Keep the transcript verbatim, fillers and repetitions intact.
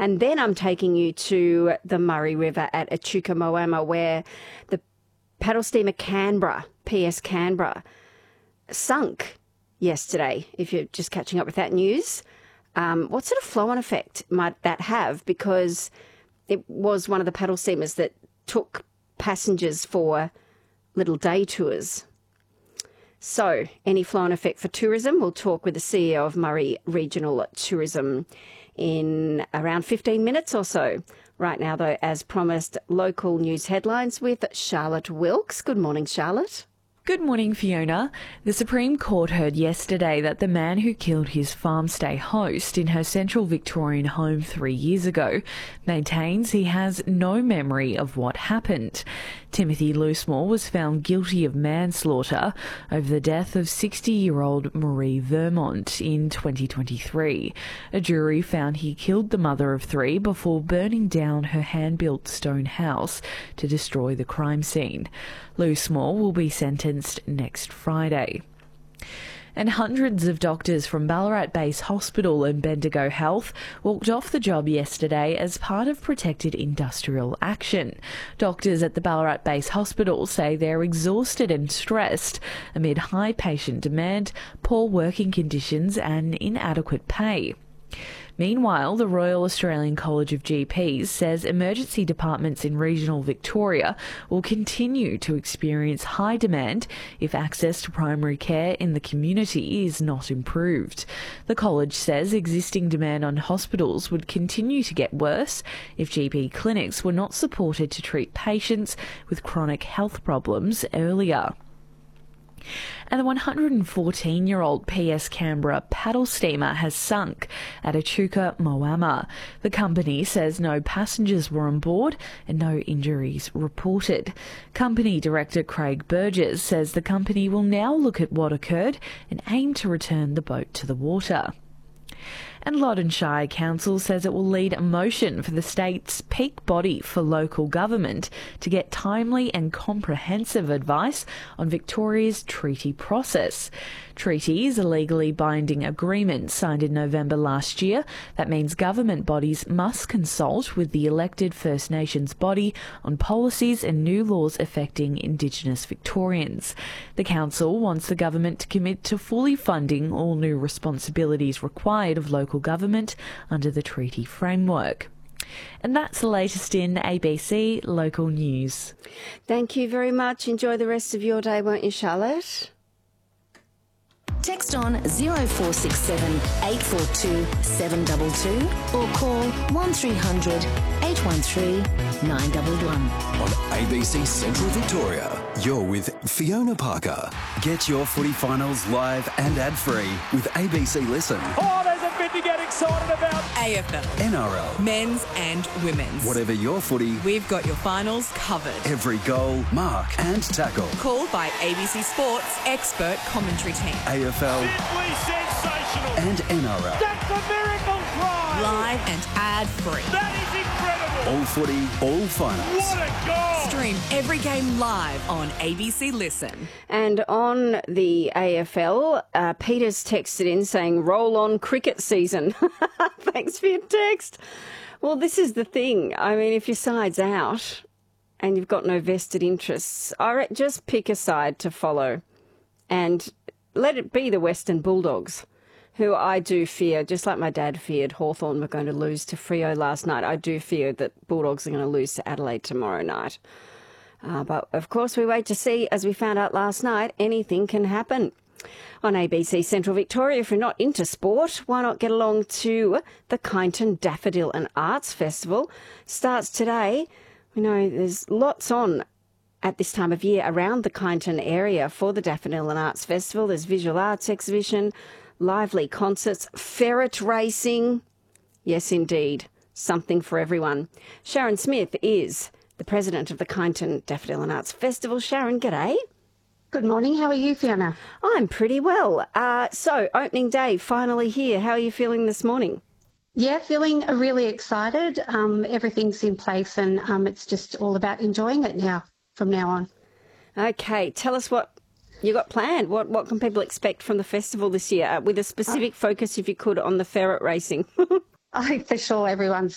And then I'm taking you to the Murray River at Echuca Moama, where the paddle steamer Canberra, P S Canberra, sunk yesterday, if you're just catching up with that news. Um, what sort of flow-on effect might that have? Because it was one of the paddle steamers that took passengers for little day tours. So, any flow-on effect for tourism? We'll talk with the C E O of Murray Regional Tourism in around fifteen minutes or so. Right now, though, as promised, local news headlines with Charlotte Wilkes. Good morning, Charlotte. Good morning, Fiona. The Supreme Court heard yesterday that the man who killed his farmstay host in her central Victorian home three years ago maintains he has no memory of what happened. Timothy Loosemore was found guilty of manslaughter over the death of sixty-year-old Marie Vermont in twenty twenty-three. A jury found he killed the mother of three before burning down her hand-built stone house to destroy the crime scene. Loosemore will be sentenced next Friday. And hundreds of doctors from Ballarat Base Hospital and Bendigo Health walked off the job yesterday as part of protected industrial action. Doctors at the Ballarat Base Hospital say they're exhausted and stressed amid high patient demand, poor working conditions and inadequate pay. Meanwhile, the Royal Australian College of G Ps says emergency departments in regional Victoria will continue to experience high demand if access to primary care in the community is not improved. The college says existing demand on hospitals would continue to get worse if G P clinics were not supported to treat patients with chronic health problems earlier. And the one hundred fourteen-year-old P S Canberra paddle steamer has sunk at Echuca Moama. The company says no passengers were on board and no injuries reported. Company director Craig Burgess says the company will now look at what occurred and aim to return the boat to the water. And Loddon Shire Council says it will lead a motion for the state's peak body for local government to get timely and comprehensive advice on Victoria's treaty process. Treaty is a legally binding agreement signed in November last year that means government bodies must consult with the elected First Nations body on policies and new laws affecting Indigenous Victorians. The council wants the government to commit to fully funding all new responsibilities required of local government under the treaty framework. And that's the latest in A B C Local News. Thank you very much. Enjoy the rest of your day, won't you, Charlotte? Text on zero four six seven eight four two seven two two or call one three hundred eight one three nine one one. On A B C Central Victoria, you're with Fiona Parker. Get your footy finals live and ad-free with A B C Listen. Oh, there's a bit to get excited about. A F L. N R L. Men's and women's. Whatever your footy, we've got your finals covered. Every goal, mark and tackle. Called by A B C Sports expert commentary team. A F L. Simply sensational. And N R L. That's a miracle try. Live and ad-free. That is incredible. All footy, all finals. What a goal. Stream every game live on A B C Listen. And on the A F L, uh, Peter's texted in saying, roll on cricket season. Thanks for your text. Well, this is the thing. I mean, if your side's out and you've got no vested interests, I re- just pick a side to follow and let it be the Western Bulldogs, who I do fear, just like my dad feared Hawthorn were going to lose to Freo last night, I do fear that Bulldogs are going to lose to Adelaide tomorrow night. Uh, but, of course, we wait to see. As we found out last night, anything can happen. On A B C Central Victoria, if you're not into sport, why not get along to the Kyneton Daffodil and Arts Festival? Starts today. We know there's lots on at this time of year around the Kyneton area for the Daffodil and Arts Festival. There's visual arts exhibition, lively concerts, ferret racing. Yes, indeed, something for everyone. Sharon Smith is the president of the Kyneton Daffodil and Arts Festival. Sharon, g'day. Good morning. How are you, Fiona? I'm pretty well. Uh, so, opening day, finally here. How are you feeling this morning? Yeah, feeling really excited. Um, everything's in place and um, it's just all about enjoying it now, from now on. Okay, tell us what you got planned. What what can people expect from the festival this year, uh, with a specific focus, if you could, on the ferret racing? I think for sure everyone's